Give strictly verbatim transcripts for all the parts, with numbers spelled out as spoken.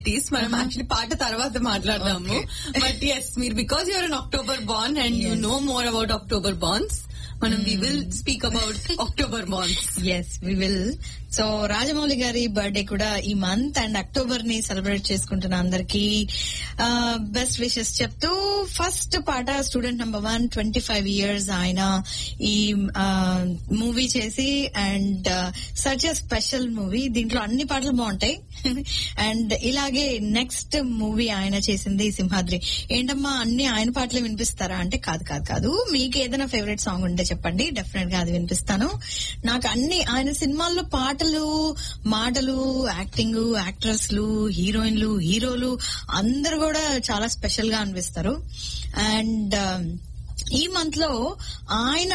మనం యాక్చువల్లీ పాట తర్వాత మాట్లాడదాము. బట్ ఎస్, మీరు because you're an October born and you know more about October borns, మనం we will speak about October bonds. Yes we will. So Rajamouli గారి birthday కూడా ఈ మంత్ అండ్ అక్టోబర్ ని సెలబ్రేట్ చేసుకుంటున్న అందరికి బెస్ట్ విషెస్ చెప్తూ first పాట student number one twenty five years ఆయన ఈ మూవీ చేసి and such a special movie. దీంట్లో అన్ని పాటలు బాగుంటాయి. అండ్ ఇలాగే నెక్స్ట్ మూవీ ఆయన చేసింది సింహాద్రి. ఏంటమ్మా అన్ని ఆయన పాటలు వినిపిస్తారా అంటే కాదు కాదు కాదు మీకు ఏదైనా ఫేవరెట్ సాంగ్ ఉంటే చెప్పండి, డెఫినెట్ గా అది వినిపిస్తాను. నాకు అన్ని ఆయన సినిమాల్లో పాటలు, మాటలు, యాక్టింగ్, యాక్ట్రెస్లు, హీరోయిన్లు, హీరోలు అందరు కూడా చాలా స్పెషల్ గా అనిపిస్తారు. అండ్ ఈ మంత్ లో ఆయన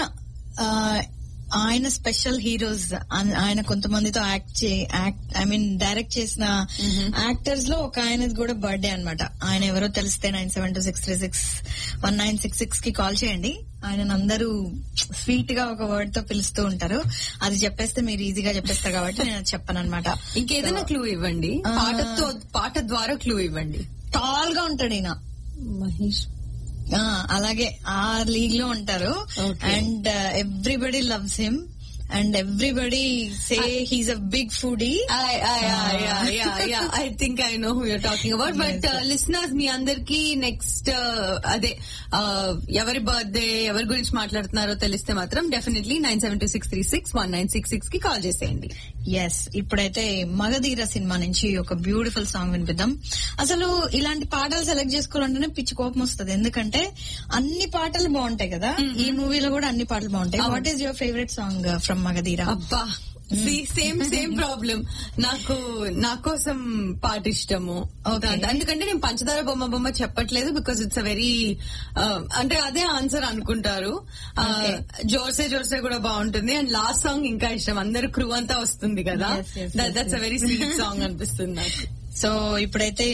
ఆయన స్పెషల్ హీరోస్, ఆయన కొంతమందితో యాక్ట్ ఐ మీన్ డైరెక్ట్ చేసిన యాక్టర్స్ లో ఒక ఆయనది కూడా బర్త్డే అనమాట. ఆయన ఎవరో తెలిస్తే nine seven two six three six one nine six six కి కాల్ చేయండి. ఆయన అందరూ స్వీట్ గా ఒక వర్డ్ తో పిలుస్తూ ఉంటారు. అది చెప్పేస్తే మీరు ఈజీగా చెప్పేస్తారు కాబట్టి నేను చెప్పను అనమాట. ఇంకేదైనా క్లూ ఇవ్వండి, పాటతో పాట ద్వారా క్లూ ఇవ్వండి. టాల్ గా ఉంటాడు ఈయన, మహేష్. అలాగే ఆ లీగ్ లో ఉంటారు. And everybody loves him and everybody say I, he's a big foodie. I, I, uh, yeah, yeah, yeah. I think I know who you're talking about. But yes, uh, listeners, మీ అందరికి next అదే ఎవరి birthday ఎవరి గురించి మాట్లాడుతున్నారో తెలిస్తే మాత్రం definitely nine seven two six three six one nine six six కి call చేసేయండి. ఎస్, ఇప్పుడైతే మగధీర సినిమా నుంచి ఒక బ్యూటిఫుల్ సాంగ్ వినిపిద్దాం. అసలు ఇలాంటి పాటలు సెలెక్ట్ చేసుకోవాలంటేనే పిచ్చి కోపం వస్తుంది, ఎందుకంటే అన్ని పాటలు బాగుంటాయి కదా. ఈ మూవీలో కూడా అన్ని పాటలు బాగుంటాయి. What is your favourite song from Magadheera? అబ్బా, సేమ్ సేమ్ ప్రాబ్లం. నాకు నా కోసం పాట ఇష్టము. ఎందుకంటే నేను పంచదార బొమ్మ బొమ్మ చెప్పట్లేదు, బికాస్ ఇట్స్ అ వెరీ అంటే అదే ఆన్సర్ అనుకుంటారు. జోర్సే జోర్సే కూడా బాగుంటుంది. అండ్ లాస్ట్ సాంగ్ ఇంకా ఇష్టం, అందరు క్రూ అంతా వస్తుంది కదా, that's a very sweet song అనిపిస్తుంది నాకు. సో ఇప్పుడైతే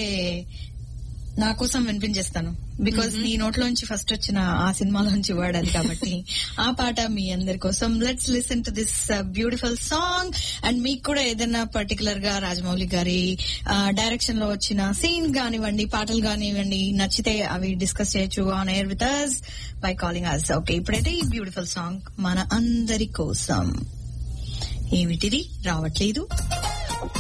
నా కోసం వినిపించేస్తాను, బికాజ్ నీ నోట్లోంచి ఫస్ట్ వచ్చిన ఆ సినిమాలోంచి వర్డ్ అది కాబట్టి ఆ పాట మీ అందరి కోసం. Let's listen to this beautiful song. And మీకు కూడా ఏదైనా పర్టికులర్ గా రాజమౌళి గారి డైరెక్షన్ లో వచ్చిన సీన్ కానివ్వండి, పాటలు కానివ్వండి, నచ్చితే అవి డిస్కస్ చేయొచ్చు on air with us by calling us. Okay, ఇప్పుడైతే ఈ బ్యూటిఫుల్ సాంగ్ మన అందరి కోసం. ఏమిటిది రావట్లేదు?